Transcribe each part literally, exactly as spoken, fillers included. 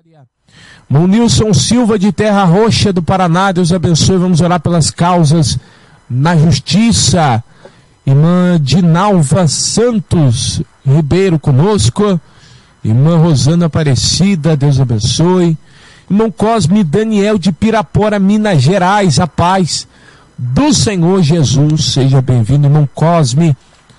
Irmão Nilson Silva de Terra Roxa do Paraná, Deus abençoe, vamos orar pelas causas na justiça. Irmã Dinalva Santos Ribeiro conosco, irmã Rosana Aparecida, Deus abençoe. Irmão Cosme Daniel de Pirapora, Minas Gerais, a paz do Senhor Jesus, seja bem-vindo, irmão Cosme.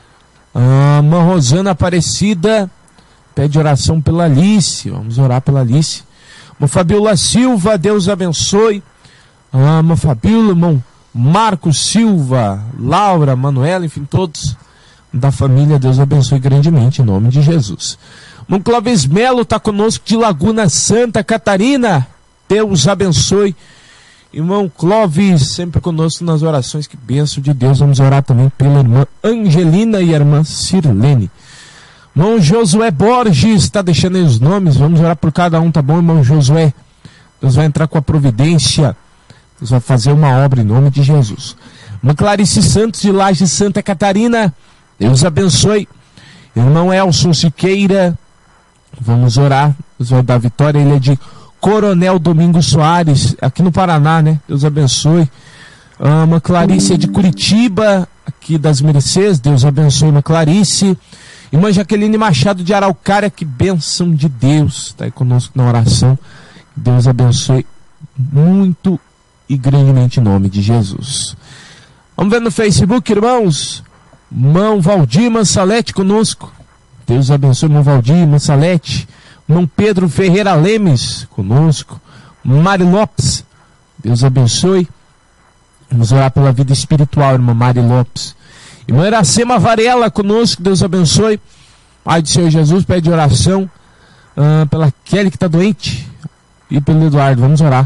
A irmã Rosana Aparecida pede oração pela Alice, vamos orar pela Alice. Irmã Fabiola Silva, Deus abençoe. A irmã Fabiola, irmão Marcos Silva, Laura, Manuela, enfim, todos da família, Deus abençoe grandemente, em nome de Jesus. Irmão Clóvis Melo está conosco de Laguna Santa Catarina, Deus abençoe. Irmão Clóvis, sempre conosco nas orações, que bênção de Deus. Vamos orar também pela irmã Angelina e a irmã Sirlene. Irmão Josué Borges, está deixando aí os nomes, vamos orar por cada um, tá bom, irmão Josué? Deus vai entrar com a providência, Deus vai fazer uma obra em nome de Jesus. Irmã Clarice Santos de Laje, Santa Catarina, Deus abençoe. Irmão Elson Siqueira, vamos orar, Deus vai dar vitória, ele é de Coronel Domingos Soares, aqui no Paraná, né? Deus abençoe. A irmã Clarice é de Curitiba, aqui das Mercês, Deus abençoe, irmã Clarice. Irmã Jaqueline Machado de Araucária, que bênção de Deus, está aí conosco na oração. Deus abençoe muito e grandemente em nome de Jesus. Vamos ver no Facebook, irmãos. Irmão Valdir Mansalete conosco. Deus abençoe, irmão Valdir Mansalete. Irmão Pedro Ferreira Lemes conosco. Mari Lopes, Deus abençoe. Vamos orar pela vida espiritual, irmã Mari Lopes. Irmã Iracema Varela conosco, Deus abençoe. Pai do Senhor Jesus, pede oração uh, pela Kelly que está doente e pelo Eduardo, vamos orar.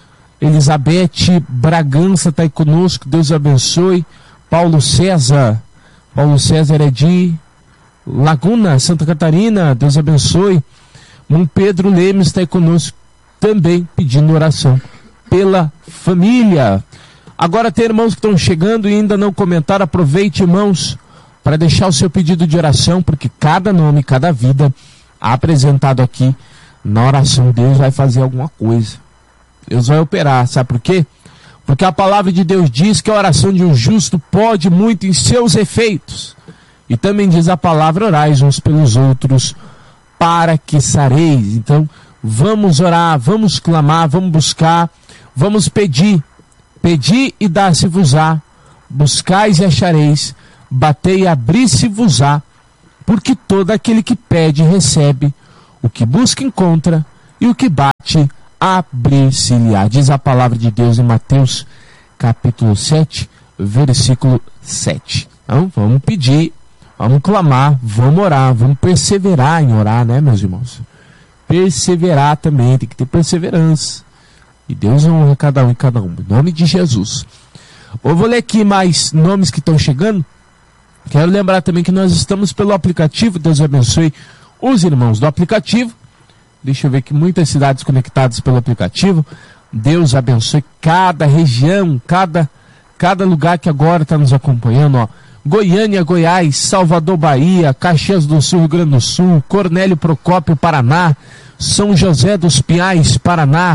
Elizabeth Bragança está aí conosco, Deus abençoe. Paulo César, Paulo César é de Laguna, Santa Catarina, Deus abençoe. Irmão Pedro Lemes está aí conosco também, pedindo oração pela família. Agora tem irmãos que estão chegando e ainda não comentaram, aproveite, irmãos, para deixar o seu pedido de oração, porque cada nome, cada vida apresentado aqui na oração, Deus vai fazer alguma coisa. Deus vai operar, sabe por quê? Porque a palavra de Deus diz que a oração de um justo pode muito em seus efeitos. E também diz a palavra, orais uns pelos outros, para que sareis. Então, vamos orar, vamos clamar, vamos buscar, vamos pedir. Pedi e dá-se-vos-á, buscais e achareis, batei e abri-se-vos-á, porque todo aquele que pede recebe, o que busca encontra, e o que bate abrir-se-lhe-á. Diz a palavra de Deus em Mateus capítulo sete, versículo sete. Então vamos pedir, vamos clamar, vamos orar, vamos perseverar em orar, né, meus irmãos? Perseverar também, tem que ter perseverança. E Deus honra cada um e cada um, em nome de Jesus. Eu vou ler aqui mais nomes que estão chegando. Quero lembrar também que nós estamos pelo aplicativo. Deus abençoe os irmãos do aplicativo. Deixa eu ver aqui, muitas cidades conectadas pelo aplicativo. Deus abençoe cada região, cada, cada lugar que agora está nos acompanhando, ó. Goiânia, Goiás, Salvador, Bahia, Caxias do Sul, Rio Grande do Sul, Cornélio Procópio, Paraná, São José dos Pinhais, Paraná,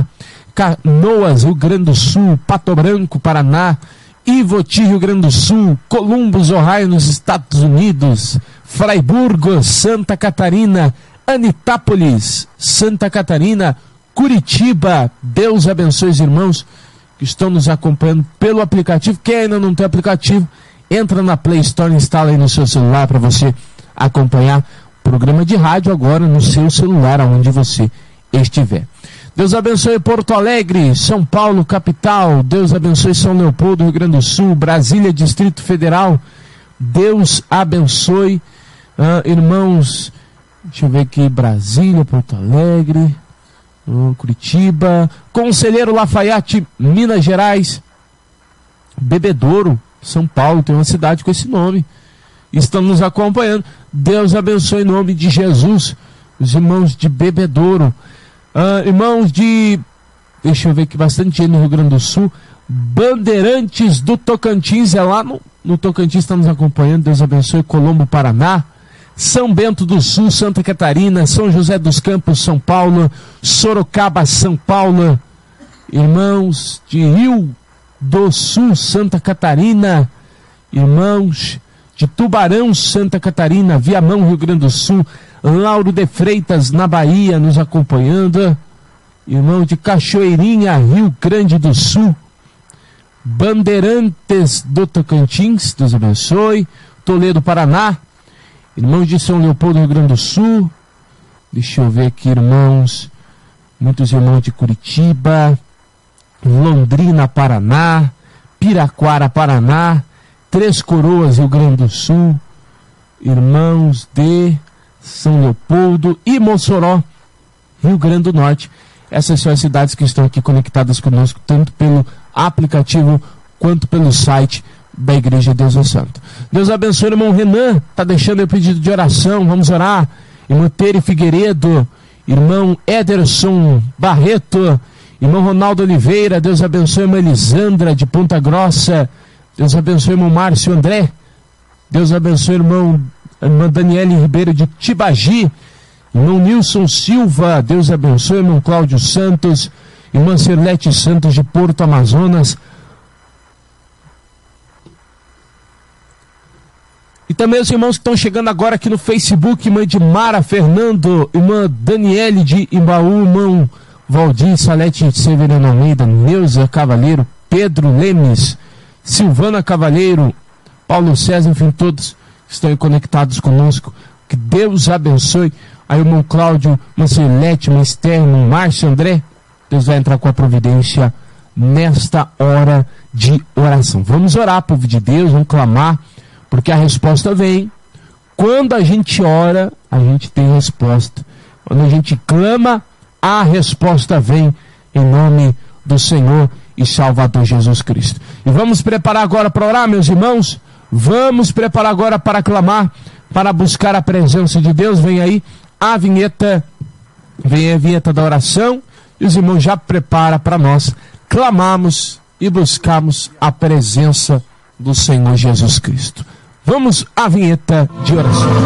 Canoas, Rio Grande do Sul, Pato Branco, Paraná, Ivoti, Rio Grande do Sul, Columbus, Ohio, nos Estados Unidos, Fraiburgo, Santa Catarina, Anitápolis, Santa Catarina, Curitiba. Deus abençoe os irmãos que estão nos acompanhando pelo aplicativo. Quem ainda não tem aplicativo, entra na Play Store, instala aí no seu celular para você acompanhar o programa de rádio agora no seu celular, aonde você estiver. Deus abençoe Porto Alegre, São Paulo, capital. Deus abençoe São Leopoldo, Rio Grande do Sul, Brasília, Distrito Federal. Deus abençoe, uh, irmãos, deixa eu ver aqui, Brasília, Porto Alegre, uh, Curitiba, Conselheiro Lafaiate, Minas Gerais, Bebedouro, São Paulo, tem uma cidade com esse nome. Estão nos acompanhando. Deus abençoe em nome de Jesus, os irmãos de Bebedouro. Uh, irmãos de, deixa eu ver aqui, bastante gente no Rio Grande do Sul, Bandeirantes do Tocantins, é lá no, no Tocantins, está nos acompanhando, Deus abençoe, Colombo, Paraná, São Bento do Sul, Santa Catarina, São José dos Campos, São Paulo, Sorocaba, São Paulo, irmãos de Rio do Sul, Santa Catarina, irmãos de Tubarão, Santa Catarina, Viamão, Rio Grande do Sul, Lauro de Freitas, na Bahia, nos acompanhando, irmão de Cachoeirinha, Rio Grande do Sul, Bandeirantes do Tocantins, Deus abençoe, Toledo, Paraná, irmãos de São Leopoldo, Rio Grande do Sul, deixa eu ver aqui, irmãos, muitos irmãos de Curitiba, Londrina, Paraná, Piraquara, Paraná, Três Coroas, Rio Grande do Sul, irmãos de São Leopoldo e Mossoró, Rio Grande do Norte. Essas são as cidades que estão aqui conectadas conosco, tanto pelo aplicativo quanto pelo site da Igreja Deus é Santo. Deus abençoe o irmão Renan, está deixando o pedido de oração, vamos orar. Irmão Tere Figueiredo, irmão Ederson Barreto, irmão Ronaldo Oliveira, Deus abençoe a irmã Elisandra de Ponta Grossa, Deus abençoe o irmão Márcio André, Deus abençoe o irmão, irmã Daniele Ribeiro de Tibagi, irmão Nilson Silva, Deus abençoe o irmão Cláudio Santos, irmã Cirlete Santos de Porto Amazonas. E também os irmãos que estão chegando agora aqui no Facebook, irmã de Mara Fernando, irmã Daniele de Imbaú, irmão Valdir Salete Severino Almeida, Neuza Cavaleiro, Pedro Lemes, Silvana Cavaleiro, Paulo César, enfim, todos que estão aí conectados conosco. Que Deus abençoe. Aí o irmão Cláudio, irmã Celete, irmã Esther, irmão Márcio André, Deus vai entrar com a providência nesta hora de oração. Vamos orar, povo de Deus, vamos clamar, porque a resposta vem. Quando a gente ora, a gente tem resposta. Quando a gente clama, a resposta vem, em nome do Senhor e Salvador Jesus Cristo. E vamos preparar agora para orar, meus irmãos. Vamos preparar agora para clamar, para buscar a presença de Deus. Vem aí a vinheta, vem a vinheta da oração, e os irmãos já preparam para nós clamarmos e buscarmos a presença do Senhor Jesus Cristo. Vamos à vinheta de oração.